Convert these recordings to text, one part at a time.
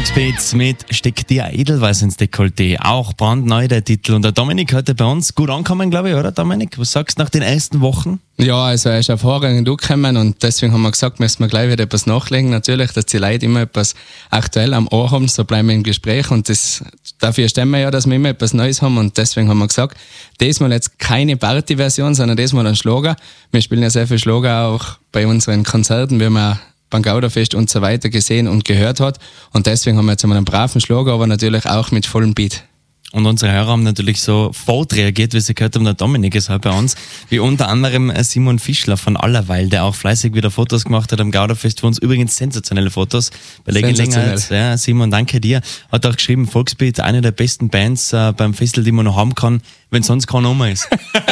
Volksbeats mit Steck dir Edelweiß ins Dekolleté. Auch brandneu der Titel. Und der Dominik heute bei uns gut ankommen, glaube ich, oder Dominik? Was sagst du nach den ersten Wochen? Ja, also er ist hervorragend angekommen und deswegen haben wir gesagt, müssen wir gleich wieder etwas nachlegen. Natürlich, dass die Leute immer etwas aktuell am Ohr haben, so bleiben wir im Gespräch und dafür stehen wir ja, dass wir immer etwas Neues haben und deswegen haben wir gesagt, diesmal jetzt keine Party-Version, sondern diesmal ein Schlager. Wir spielen ja sehr viel Schlager auch bei unseren Konzerten, wie wir beim Gauderfest und so weiter gesehen und gehört hat. Und deswegen haben wir jetzt einmal einen braven Schlager, aber natürlich auch mit vollem Beat. Und unsere Hörer haben natürlich so sofort reagiert, wie sie gehört haben, der Dominik ist halt bei uns, wie unter anderem Simon Fischler von Allerweil, der auch fleißig wieder Fotos gemacht hat am Gauderfest für uns. Übrigens sensationelle Fotos bei der Gelegenheit. Ja, Simon, danke dir. Hat auch geschrieben, Volksbeat, eine der besten Bands beim Festival, die man noch haben kann, wenn sonst kein Nummer ist.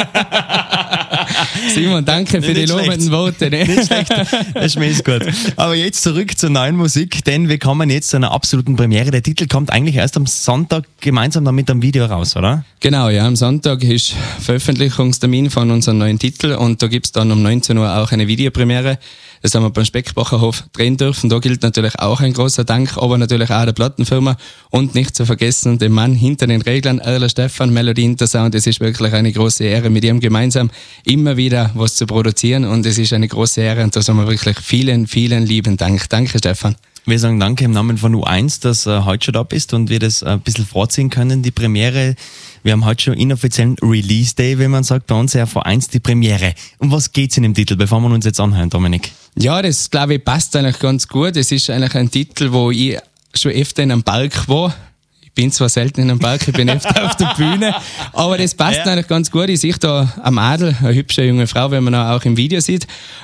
Simon, danke für die lobenden Worte. Ne? Nicht schlecht, der Schmäh ist gut. Aber jetzt zurück zur neuen Musik, denn wir kommen jetzt zu einer absoluten Premiere. Der Titel kommt eigentlich erst am Sonntag gemeinsam dann mit dem Video raus, oder? Genau, ja, am Sonntag ist Veröffentlichungstermin von unserem neuen Titel und da gibt es dann um 19 Uhr auch eine Videopremiere. Das haben wir beim Speckbacherhof drehen dürfen. Da gilt natürlich auch ein großer Dank, aber natürlich auch der Plattenfirma und nicht zu vergessen dem Mann hinter den Reglern, Erler Stefan, Melody Intersound. Es ist wirklich eine große Ehre, mit ihm gemeinsam immer wieder was zu produzieren und es ist eine große Ehre und da sagen wir wirklich vielen, vielen lieben Dank. Danke, Stefan. Wir sagen danke im Namen von U1, dass heute schon da bist und wir das ein bisschen vorziehen können, die Premiere. Wir haben heute schon inoffiziellen Release Day, wie man sagt, bei uns ja V1 die Premiere. Um was geht's in dem Titel, bevor wir uns jetzt anhören, Dominik? Ja, das glaube ich passt eigentlich ganz gut. Es ist eigentlich ein Titel, wo ich schon öfter in einem Park war. Ich bin zwar selten in einem Park, ich bin öfter auf der Bühne, aber das passt eigentlich ganz gut. Ich sehe da eine Madel, eine hübsche junge Frau, wie man auch im Video sieht.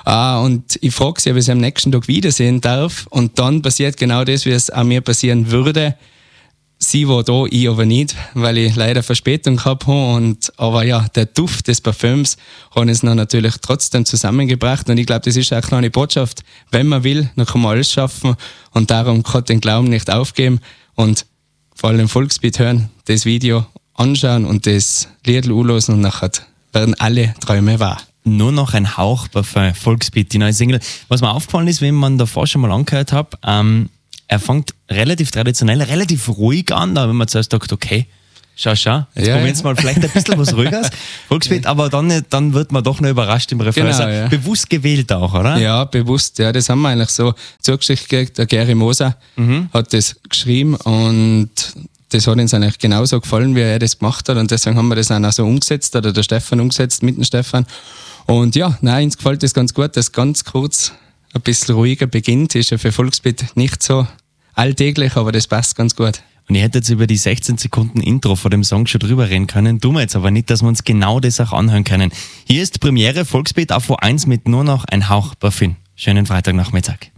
Und ich frage sie, ob ich sie am nächsten Tag wiedersehen darf. Und dann passiert genau das, wie es an mir passieren würde. Sie war da, ich aber nicht, weil ich leider Verspätung gehabt habe. Aber ja, der Duft des Parfüms hat es dann natürlich trotzdem zusammengebracht. Und ich glaube, das ist auch eine kleine Botschaft. Wenn man will, dann kann man alles schaffen. Und darum kann den Glauben nicht aufgeben. Und vor allem Volksbeat hören, das Video anschauen und das Lied anhören und nachher werden alle Träume wahr. Nur noch ein Hauch Parfum, Volksbeat, die neue Single. Was mir aufgefallen ist, wenn man davor schon mal angehört hat, er fängt relativ traditionell, relativ ruhig an, da wenn man zuerst sagt, okay, schau, jetzt probieren wir mal vielleicht ein bisschen was Ruhiges, Volksbeat, aber dann wird man doch noch überrascht im Refrain. Genau, also, bewusst gewählt auch, oder? Ja, bewusst, ja, das haben wir eigentlich so zugeschickt gekriegt. Der Gary Moser hat das geschrieben und das hat uns eigentlich genauso gefallen, wie er das gemacht hat und deswegen haben wir das auch so umgesetzt, oder der Stefan umgesetzt mit dem Stefan. Und ja, uns gefällt das ganz gut, dass ganz kurz ein bisschen ruhiger beginnt. Ist ja für Volksbeat nicht so alltäglich, aber das passt ganz gut. Und ich hätte jetzt über die 16 Sekunden Intro vor dem Song schon drüber reden können, tun wir jetzt aber nicht, dass wir uns genau das auch anhören können. Hier ist Premiere Volksbeat auf V1 mit nur noch ein Hauch Parfüm. Schönen Freitagnachmittag.